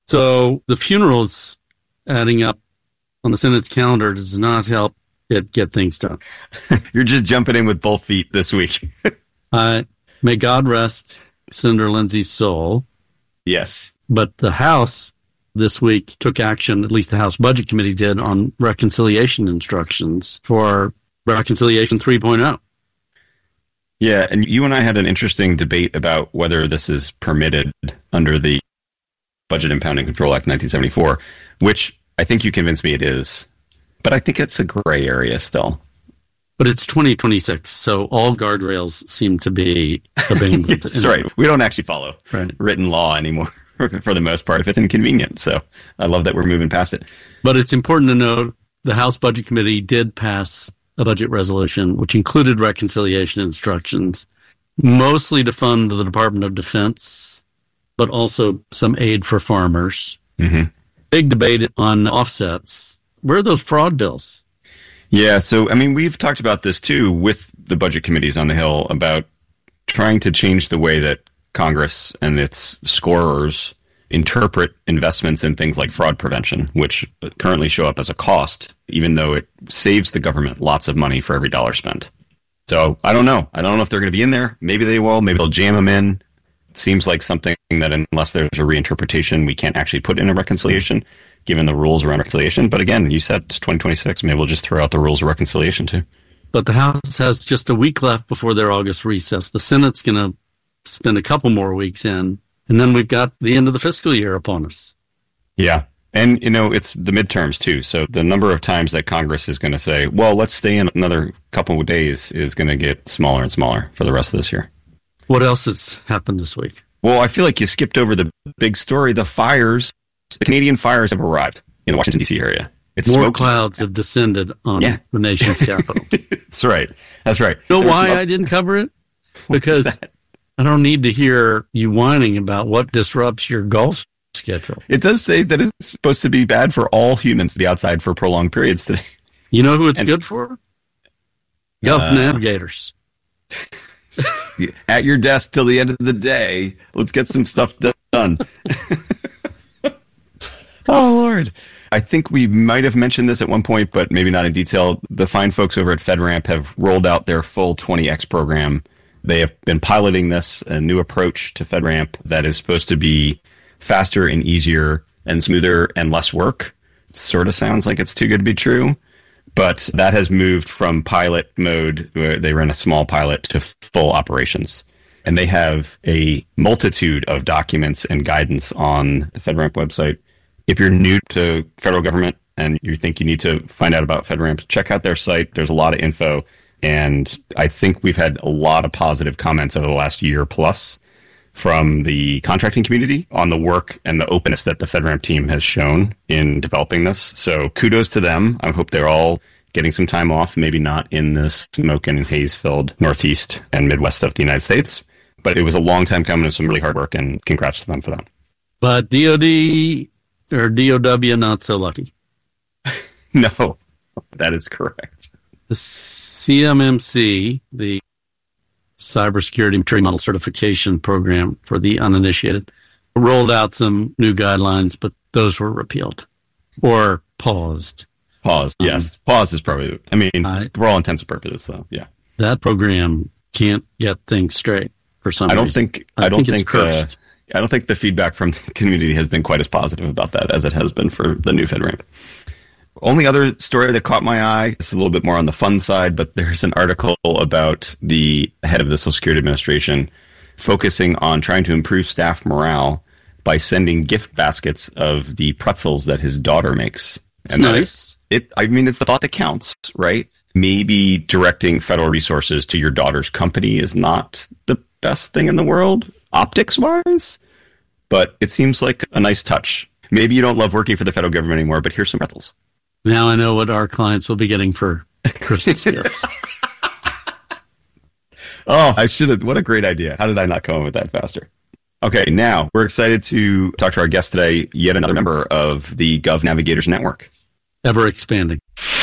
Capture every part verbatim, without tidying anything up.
So the funerals adding up on the Senate's calendar does not help it get things done. You're just jumping in with both feet this week. uh, may God rest Senator Lindsey's soul. Yes. But the House this week took action, at least the House Budget Committee did, on reconciliation instructions for Reconciliation three point oh. Yeah, and you and I had an interesting debate about whether this is permitted under the Budget Impounding Control Act nineteen seventy-four, which I think you convinced me it is. But I think it's a gray area still. But it's twenty twenty-six, so all guardrails seem to be abandoned. That's right. We don't actually follow right. written law anymore for the most part if it's inconvenient. So I love that we're moving past it. But it's important to note the House Budget Committee did pass a budget resolution, which included reconciliation instructions, mostly to fund the Department of Defense, but also some aid for farmers. Mm-hmm. Big debate on offsets. Where are those fraud bills? Yeah, so, I mean, we've talked about this, too, with the budget committees on the Hill about trying to change the way that Congress and its scorers interpret investments in things like fraud prevention, which currently show up as a cost, even though it saves the government lots of money for every dollar spent. So I don't know. I don't know if they're going to be in there. Maybe they will. Maybe they'll jam them in. It seems like something that unless there's a reinterpretation, we can't actually put in a reconciliation, given the rules around reconciliation. But again, you said it's twenty twenty-six. Maybe we'll just throw out the rules of reconciliation too. But the House has just a week left before their August recess. The Senate's going to spend a couple more weeks in. And then we've got the end of the fiscal year upon us. Yeah. And, you know, it's the midterms, too. So the number of times that Congress is going to say, well, let's stay in another couple of days is going to get smaller and smaller for the rest of this year. What else has happened this week? Well, I feel like you skipped over the big story. The fires, the Canadian fires have arrived in the Washington, D C area. It's More smoking. Clouds have descended on yeah. the nation's capital. That's right. That's right. You know There's why smoke. I didn't cover it? Because I don't need to hear you whining about what disrupts your golf schedule. It does say that it's supposed to be bad for all humans to be outside for prolonged periods today. You know who it's and, good for? Golf uh, navigators. At your desk till the end of the day. Let's get some stuff done. Oh, Lord. I think we might have mentioned this at one point, but maybe not in detail. The fine folks over at FedRAMP have rolled out their full twenty X program. They have been piloting this, a new approach to FedRAMP that is supposed to be faster and easier and smoother and less work. It sort of sounds like it's too good to be true. But that has moved from pilot mode, where they run a small pilot, to full operations. And they have a multitude of documents and guidance on the FedRAMP website. If you're new to federal government and you think you need to find out about FedRAMP, check out their site. There's a lot of info. And I think we've had a lot of positive comments over the last year plus from the contracting community on the work and the openness that the FedRAMP team has shown in developing this. So kudos to them. I hope they're all getting some time off, maybe not in this smoke and haze-filled Northeast and Midwest of the United States. But it was a long time coming and some really hard work, and congrats to them for that. But D O D or D O W, not so lucky. No, that is correct. The C M M C, the Cybersecurity Maturity Model Certification Program for the uninitiated, rolled out some new guidelines, but those were repealed or paused. Paused, um, yes. Paused is probably, I mean, I, for all intents and purposes, though, yeah. That program can't get things straight for some I don't reason. think, I, I don't think, think uh, I don't think the feedback from the community has been quite as positive about that as it has been for the new FedRAMP. Only other story that caught my eye is a little bit more on the fun side, but there's an article about the head of the Social Security Administration focusing on trying to improve staff morale by sending gift baskets of the pretzels that his daughter makes. It's and nice. It, I mean, it's the thought that counts, right? Maybe directing federal resources to your daughter's company is not the best thing in the world, optics-wise, but it seems like a nice touch. Maybe you don't love working for the federal government anymore, but here's some pretzels. Now I know what our clients will be getting for Christmas gifts. Oh, I should have. What a great idea. How did I not come up with that faster? Okay, now we're excited to talk to our guest today, yet another member of the Gov Navigators Network. Ever expanding.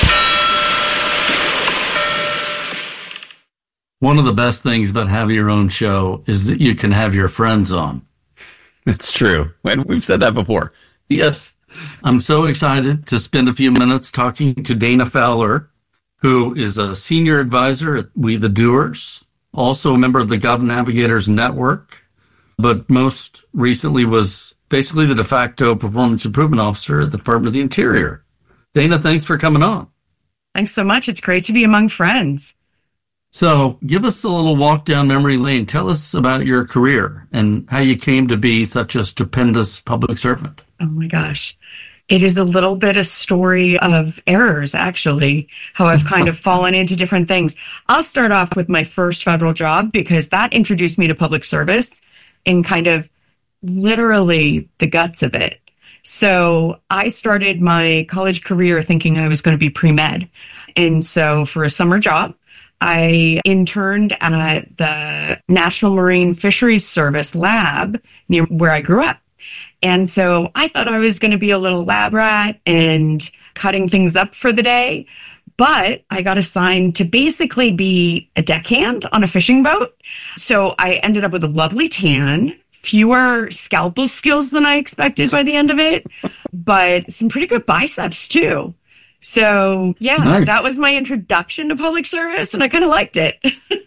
One of the best things about having your own show is that you can have your friends on. That's true. And we've said that before. Yes. I'm so excited to spend a few minutes talking to Dana Fowler, who is a senior advisor at We the Doers, also a member of the Gov Navigators Network, but most recently was basically the de facto performance improvement officer at the Department of the Interior. Dana, thanks for coming on. Thanks so much. It's great to be among friends. So give us a little walk down memory lane. Tell us about your career and how you came to be such a stupendous public servant. Oh my gosh. It is a little bit a story of errors, actually, how I've kind of fallen into different things. I'll start off with my first federal job because that introduced me to public service in kind of literally the guts of it. So I started my college career thinking I was going to be pre-med. And so for a summer job, I interned at the National Marine Fisheries Service lab near where I grew up. And so I thought I was going to be a little lab rat and cutting things up for the day. But I got assigned to basically be a deckhand on a fishing boat. So I ended up with a lovely tan, fewer scalpel skills than I expected by the end of it, but some pretty good biceps too. So yeah, nice. That was my introduction to public service, and I kind of liked it.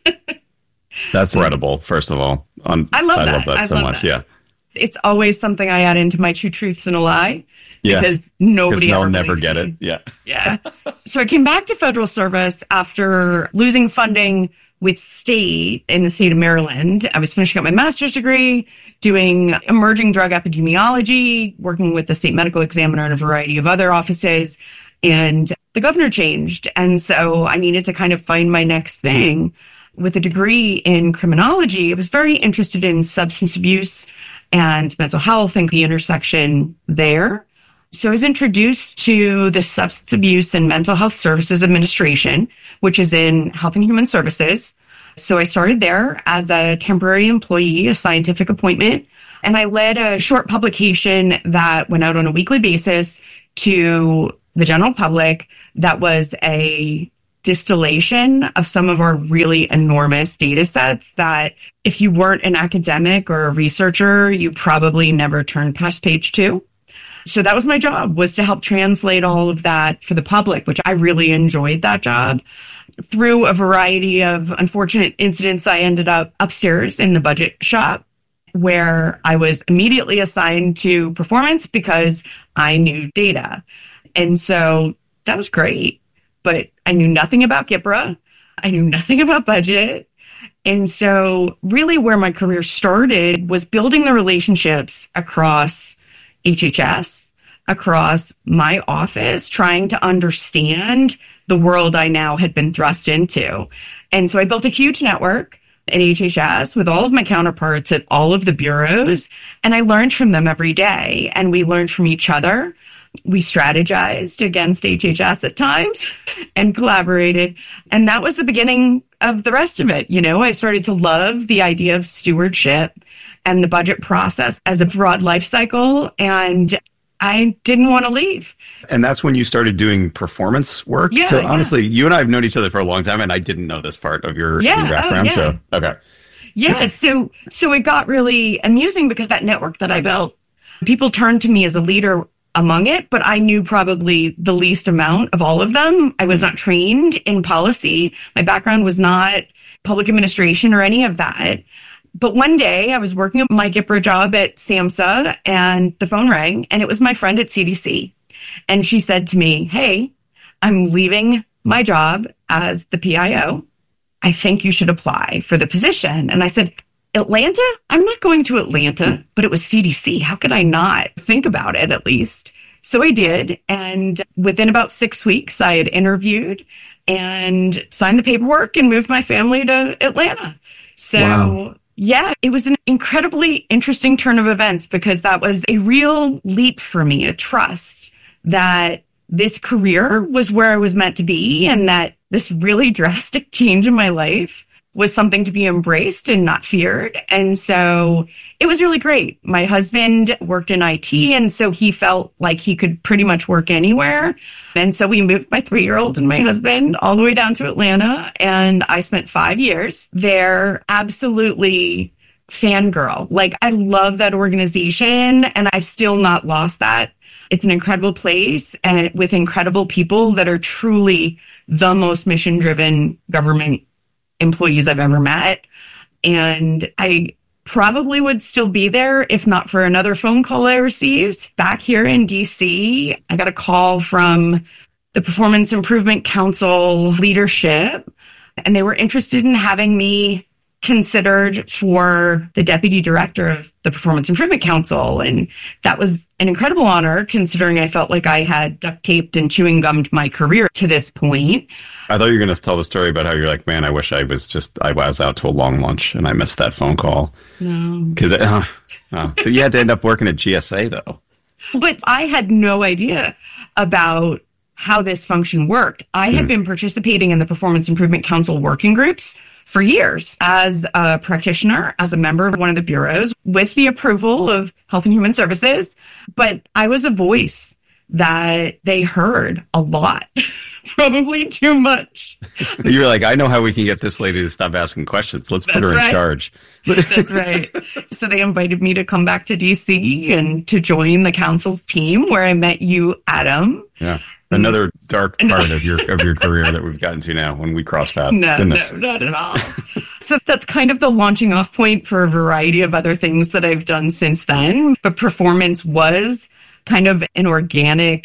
That's incredible, first of all. Um, I love I that. love that I so love much, that. yeah. It's always something I add into my two truths and a lie. Yeah. Because nobody they'll ever never get me. it. Yeah. Yeah. So I came back to federal service after losing funding with state in the state of Maryland. I was finishing up my master's degree, doing emerging drug epidemiology, working with the state medical examiner and a variety of other offices. And the governor changed. And so I needed to kind of find my next thing. With a degree in criminology, I was very interested in substance abuse and mental health and the intersection there. So I was introduced to the Substance Abuse and Mental Health Services Administration, which is in Health and Human Services. So I started there as a temporary employee, a scientific appointment, and I led a short publication that went out on a weekly basis to the general public that was a distillation of some of our really enormous data sets that if you weren't an academic or a researcher, you probably never turned past page two. So that was my job, was to help translate all of that for the public, which I really enjoyed that job. Through a variety of unfortunate incidents, I ended up upstairs in the budget shop where I was immediately assigned to performance because I knew data. And so that was great. But I knew nothing about G I P R A. I knew nothing about budget. And so really where my career started was building the relationships across H H S, across my office, trying to understand the world I now had been thrust into. And so I built a huge network at H H S with all of my counterparts at all of the bureaus, and I learned from them every day, and we learned from each other. We strategized against H H S at times and collaborated. And that was the beginning of the rest of it. You know, I started to love the idea of stewardship and the budget process as a broad life cycle. And I didn't want to leave. And that's when you started doing performance work? Yeah, so yeah. honestly, you and I have known each other for a long time, and I didn't know this part of your, yeah, your background. Oh, yeah. So, okay. Yeah, so so it got really amusing because that network that I built, people turned to me as a leader among it, but I knew probably the least amount of all of them. I was not trained in policy. My background was not public administration or any of that. But one day I was working at my G I P R A job at SAMHSA and the phone rang, and it was my friend at C D C. And she said to me, "Hey, I'm leaving my job as the P I O. I think you should apply for the position." And I said, "Atlanta? I'm not going to Atlanta." But it was C D C. How could I not think about it at least? So I did. And within about six weeks, I had interviewed and signed the paperwork and moved my family to Atlanta. So wow. Yeah, it was an incredibly interesting turn of events because that was a real leap for me, a trust that this career was where I was meant to be and that this really drastic change in my life was something to be embraced and not feared. And so it was really great. My husband worked in I T, and so he felt like he could pretty much work anywhere. And so we moved my three-year-old and my husband all the way down to Atlanta, and I spent five years there, absolutely fangirl. Like, I love that organization, and I've still not lost that. It's an incredible place and with incredible people that are truly the most mission-driven government employees I've ever met. And I probably would still be there if not for another phone call I received back here in D C. I got a call from the Performance Improvement Council leadership, and they were interested in having me considered for the deputy director of the Performance Improvement Council. And that was an incredible honor, considering I felt like I had duct taped and chewing gummed my career to this point. I thought you were going to tell the story about how you're like, man, I wish I was just, I was out to a long lunch and I missed that phone call. No. Because uh, uh, so you had to end up working at G S A, though. But I had no idea about how this function worked. I had mm. been participating in the Performance Improvement Council working groups for years as a practitioner, as a member of one of the bureaus, with the approval of Health and Human Services. But I was a voice that they heard a lot, probably too much. You were like, I know how we can get this lady to stop asking questions. Let's That's put her right. in charge. That's right. So they invited me to come back to D C and to join the council's team, where I met you, Adam. Yeah. Another dark part of your of your career that we've gotten to now when we cross paths. No, Goodness. no, not at all. So that's kind of the launching off point for a variety of other things that I've done since then. But performance was kind of an organic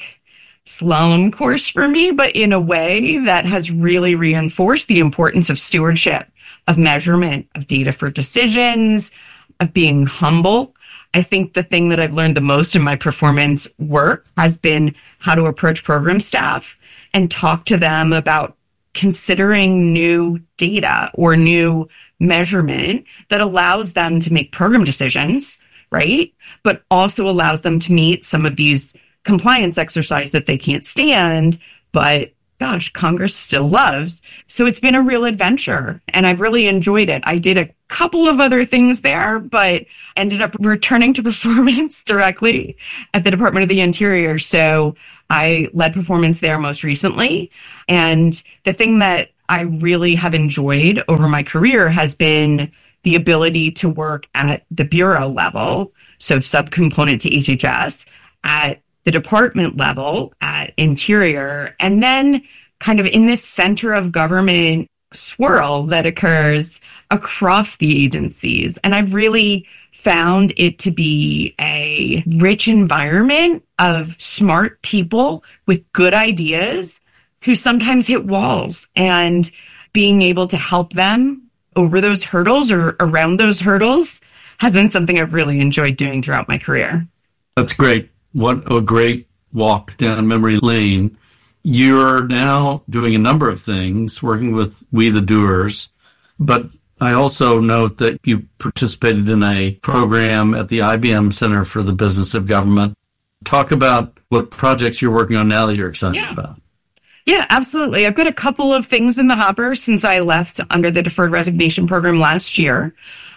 slalom course for me, but in a way that has really reinforced the importance of stewardship, of measurement, of data for decisions, of being humble. I think the thing that I've learned the most in my performance work has been how to approach program staff and talk to them about considering new data or new measurement that allows them to make program decisions, right? But also allows them to meet some of these compliance exercises that they can't stand, but gosh, Congress still loves. So it's been a real adventure, and I've really enjoyed it. I did a couple of other things there, but ended up returning to performance directly at the Department of the Interior. So I led performance there most recently. And the thing that I really have enjoyed over my career has been the ability to work at the bureau level, so subcomponent to H H S, at the department level, at Interior, and then kind of in this center of government swirl that occurs across the agencies. And I've really found it to be a rich environment of smart people with good ideas who sometimes hit walls, and being able to help them over those hurdles or around those hurdles has been something I've really enjoyed doing throughout my career. That's great. What a great walk down memory lane. You're now doing a number of things, working with We the Doers, but I also note that you participated in a program at the I B M Center for the Business of Government. Talk about what projects you're working on now that you're excited yeah. about. Yeah, absolutely. I've got a couple of things in the hopper since I left under the Deferred Resignation Program last year.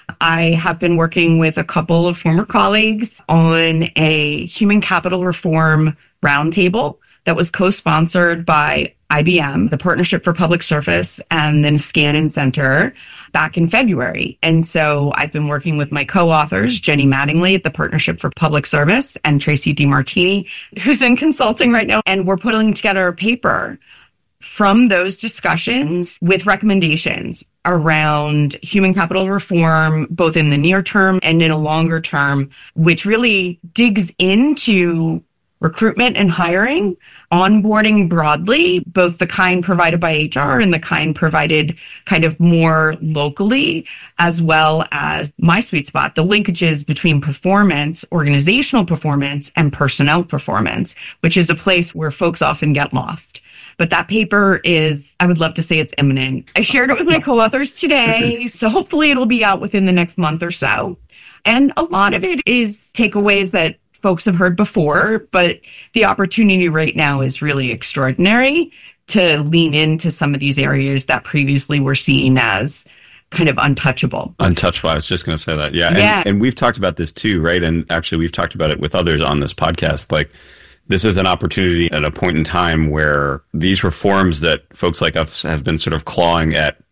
I have been working with a couple of former colleagues on a human capital reform roundtable that was co-sponsored by I B M, the Partnership for Public Service, and the Niskanen Center back in February. And so I've been working with my co-authors, Jenny Mattingly at the Partnership for Public Service and Tracy DiMartini, who's in consulting right now. And we're putting together a paper from those discussions with recommendations around human capital reform, both in the near term and in a longer term, which really digs into recruitment and hiring, onboarding broadly, both the kind provided by H R and the kind provided kind of more locally, as well as my sweet spot, the linkages between performance, organizational performance, and personnel performance, which is a place where folks often get lost. But that paper is, I would love to say it's imminent. I shared it with my co-authors today, so hopefully it'll be out within the next month or so. And a lot of it is takeaways that folks have heard before, but the opportunity right now is really extraordinary to lean into some of these areas that previously were seen as kind of untouchable. Untouchable. I was just going to say that. Yeah. And, yeah. and we've talked about this too, right? And actually we've talked about it with others on this podcast. Like, this is an opportunity at a point in time where these reforms that folks like us have been sort of clawing at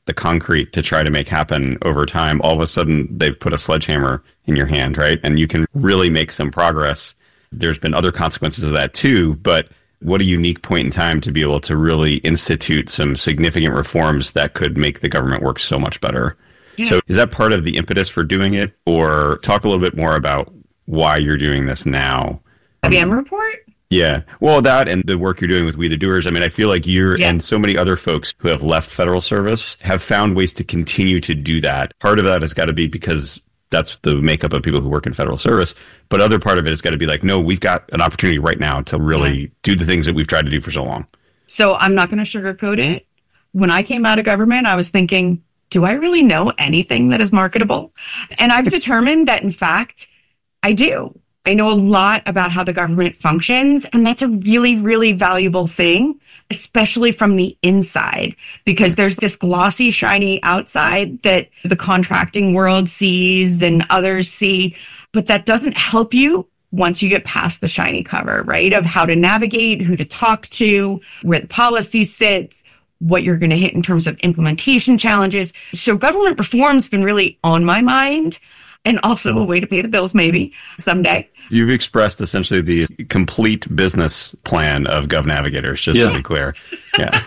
the concrete to try to make happen over time, all of a sudden they've put a sledgehammer in your hand, right? And you can really make some progress. There's been other consequences of that too, but what a unique point in time to be able to really institute some significant reforms that could make the government work so much better. Yeah. So is that part of the impetus for doing it? Or talk a little bit more about why you're doing this now. I B M report? Yeah. Well, that and the work you're doing with We the Doers. I mean, I feel like you're yeah. and so many other folks who have left federal service have found ways to continue to do that. Part of that has got to be because that's the makeup of people who work in federal service. But other part of it has got to be like, no, we've got an opportunity right now to really yeah. do the things that we've tried to do for so long. So I'm not going to sugarcoat it. When I came out of government, I was thinking, do I really know anything that is marketable? And I've determined that, in fact, I do. I know a lot about how the government functions, and that's a really, really valuable thing, especially from the inside, because there's this glossy, shiny outside that the contracting world sees and others see, but that doesn't help you once you get past the shiny cover, right? Of how to navigate, who to talk to, where the policy sits, what you're going to hit in terms of implementation challenges. So government reform's been really on my mind, and also a way to pay the bills maybe someday. You've expressed essentially the complete business plan of GovNavigators, just yeah. to be clear. Yeah.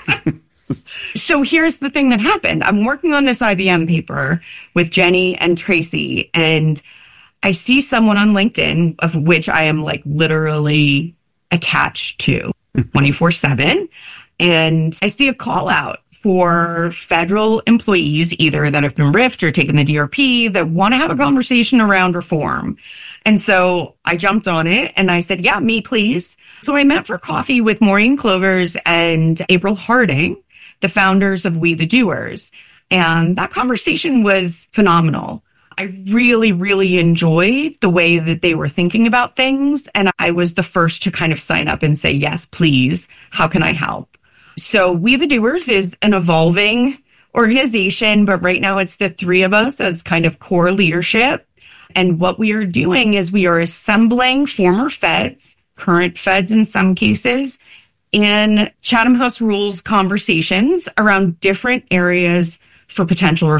So here's the thing that happened. I'm working on this I B M paper with Jenny and Tracy, and I see someone on LinkedIn, of which I am like literally attached to twenty-four seven. And I see a call out for federal employees, either that have been riffed or taken the D R P, that want to have a conversation around reform. And so I jumped on it and I said, yeah, me, please. So I met for coffee with Maureen Clovers and April Harding, the founders of We the Doers. And that conversation was phenomenal. I really, really enjoyed the way that they were thinking about things. And I was the first to kind of sign up and say, yes, please. How can I help? So We the Doers is an evolving organization, but right now it's the three of us as kind of core leadership. And what we are doing is we are assembling former feds, current feds in some cases, in Chatham House Rules conversations around different areas for potential